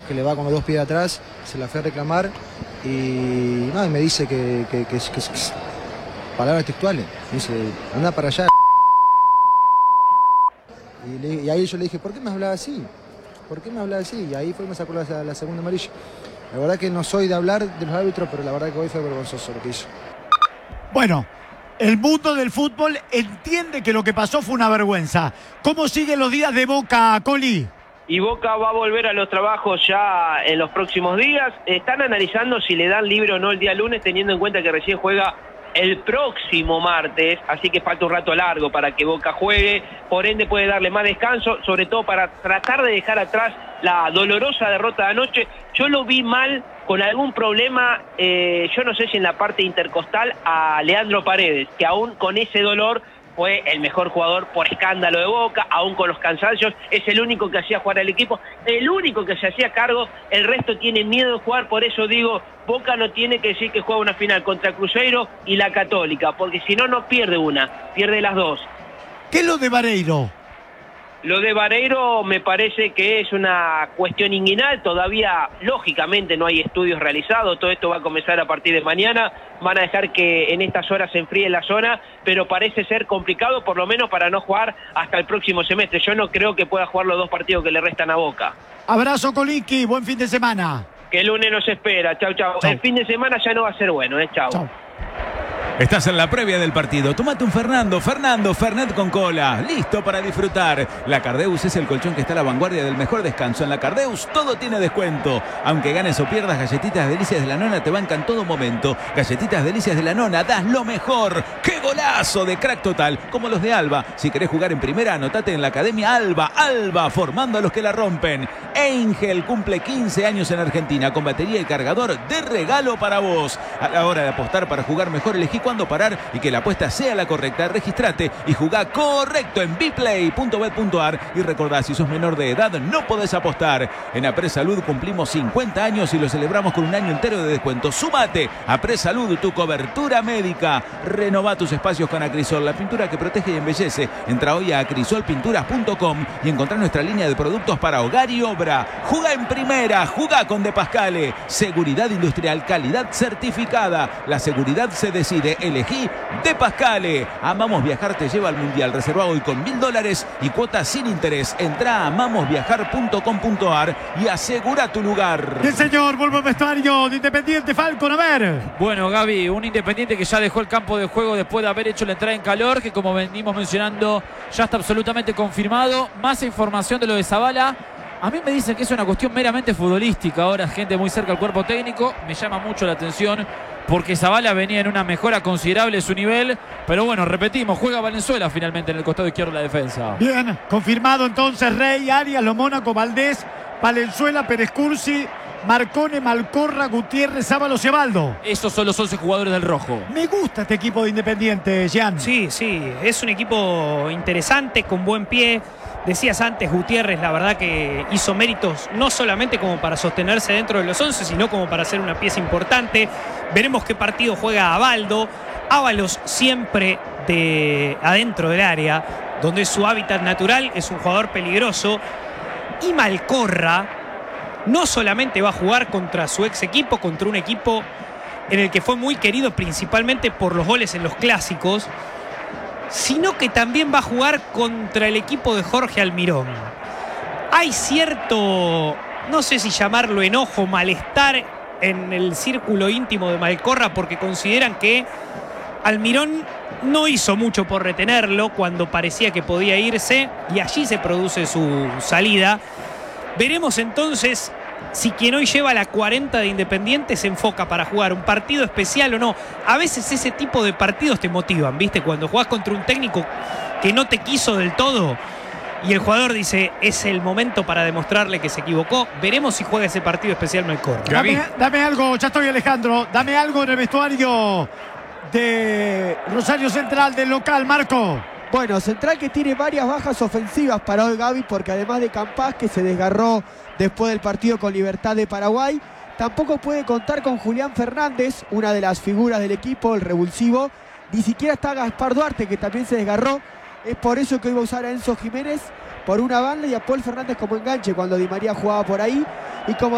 que le va con los dos pies atrás, se la fue a reclamar y nada, me dice que palabras textuales, me dice, anda para allá. Y ahí yo le dije, ¿por qué me hablaba así? ¿Por qué me hablaba así? Y ahí fue y me sacó la segunda amarilla. La verdad que no soy de hablar de los árbitros, pero la verdad que hoy fue vergonzoso lo que hizo. Bueno, el mundo del fútbol entiende que lo que pasó fue una vergüenza. ¿Cómo siguen los días de Boca, Coli? Y Boca va a volver a los trabajos ya en los próximos días. Están analizando si le dan libre o no el día lunes, teniendo en cuenta que recién juega el próximo martes, así que falta un rato largo para que Boca juegue, por ende puede darle más descanso, sobre todo para tratar de dejar atrás la dolorosa derrota de anoche. Yo lo vi mal, con algún problema, yo no sé si en la parte intercostal, a Leandro Paredes, que aún con ese dolor fue el mejor jugador por escándalo de Boca, aún con los cansancios, es el único que hacía jugar al equipo, el único que se hacía cargo, el resto tiene miedo de jugar, por eso digo, Boca no tiene que decir que juega una final contra Cruzeiro y la Católica, porque si no, no pierde una, pierde las dos. ¿Qué es lo de Vareiro? Lo de Vareiro me parece que es una cuestión inguinal, todavía lógicamente no hay estudios realizados, todo esto va a comenzar a partir de mañana, van a dejar que en estas horas se enfríe la zona, pero parece ser complicado por lo menos para no jugar hasta el próximo semestre. Yo no creo que pueda jugar los dos partidos que le restan a Boca. Abrazo, Colinski, buen fin de semana. Que el lunes nos espera, chau, chau. El fin de semana ya no va a ser bueno, chau. Chau. Estás en la previa del partido. Tómate un Fernet con cola. Listo para disfrutar. La Cardeus es el colchón que está a la vanguardia del mejor descanso. En la Cardeus todo tiene descuento. Aunque ganes o pierdas, Galletitas Delicias de la Nona te bancan todo momento. Galletitas Delicias de la Nona, das lo mejor. ¡Qué golazo de crack total! Como los de Alba. Si querés jugar en primera, anotate en la Academia Alba. Alba, formando a los que la rompen. Angel cumple 15 años en Argentina con batería y cargador de regalo para vos. A la hora de apostar para jugar mejor, elegí cuándo parar y que la apuesta sea la correcta. Registrate y jugá correcto en bplay.bet.ar y recordá, si sos menor de edad no podés apostar. En Apresalud cumplimos 50 años y lo celebramos con un año entero de descuento. Súmate a Apresalud, tu cobertura médica. Renová tus espacios con Acrisol, la pintura que protege y embellece. Entra hoy a acrisolpinturas.com y encontrá nuestra línea de productos para hogar y obra. Jugá en primera, jugá con De Pascale. Seguridad industrial, calidad certificada. La seguridad se decide. Elegí De Pascale. Amamos Viajar te lleva al Mundial. Reserva hoy con $1000 y cuotas sin interés. Entrá a amamosviajar.com.ar y asegura tu lugar. El señor, vuelvo al vestuario de Independiente, Falcon, a ver. Bueno, Gaby, un Independiente que ya dejó el campo de juego después de haber hecho la entrada en calor, que como venimos mencionando ya está absolutamente confirmado. Más información de lo de Zabala. A mí me dicen que es una cuestión meramente futbolística. Ahora gente muy cerca al cuerpo técnico. Me llama mucho la atención porque Zabala venía en una mejora considerable de su nivel. Pero bueno, repetimos, juega Valenzuela finalmente en el costado izquierdo de la defensa. Bien, confirmado entonces Rey, Arias, Lomónaco, Valdés, Valenzuela, Pérez Cursi, Marcone, Malcorra, Gutiérrez, Ábalos y Abaldo. Esos son los 11 jugadores del rojo. Me gusta este equipo de Independiente, Jean. Sí, es un equipo interesante, con buen pie. Decías antes, Gutiérrez, la verdad que hizo méritos no solamente como para sostenerse dentro de los 11, sino como para ser una pieza importante. Veremos qué partido juega Abaldo. Ábalos siempre de adentro del área, donde es su hábitat natural, es un jugador peligroso. Y Malcorra no solamente va a jugar contra su ex equipo, contra un equipo en el que fue muy querido principalmente por los goles en los clásicos, sino que también va a jugar contra el equipo de Jorge Almirón. Hay cierto, no sé si llamarlo enojo, malestar en el círculo íntimo de Malcorra, porque consideran que Almirón no hizo mucho por retenerlo cuando parecía que podía irse, y allí se produce su salida. Veremos entonces si quien hoy lleva la 40 de Independiente se enfoca para jugar un partido especial o no. A veces ese tipo de partidos te motivan, ¿viste? Cuando jugás contra un técnico que no te quiso del todo y el jugador dice, es el momento para demostrarle que se equivocó. Veremos si juega ese partido especial Malcorra. Dame algo, ya estoy, Alejandro. Dame algo en el vestuario de Rosario Central, del local, Marco. Bueno, Central que tiene varias bajas ofensivas para hoy, Gaby, porque además de Campás, que se desgarró después del partido con Libertad de Paraguay, tampoco puede contar con Julián Fernández, una de las figuras del equipo, el revulsivo. Ni siquiera está Gaspar Duarte, que también se desgarró. Es por eso que hoy va a usar a Enzo Jiménez por una banda y a Paul Fernández como enganche cuando Di María jugaba por ahí. Y como